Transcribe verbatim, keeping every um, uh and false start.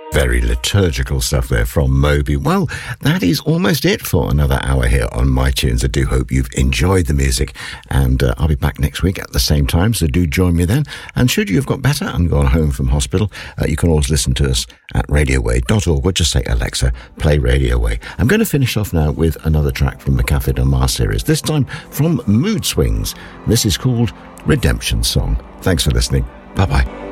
Very liturgical stuff there from Moby. Well, that is almost it for another hour here on My Tunes. I do hope you've enjoyed the music, and uh, I'll be back next week at the same time, so do join me then. And should you have got better and gone home from hospital, uh, you can always listen to us at radio way dot org, or just say, Alexa, play Radio Way. I'm going to finish off now with another track from the Café Del Mar series, this time from Mood Swings. This is called Redemption Song. Thanks for listening. Bye-bye.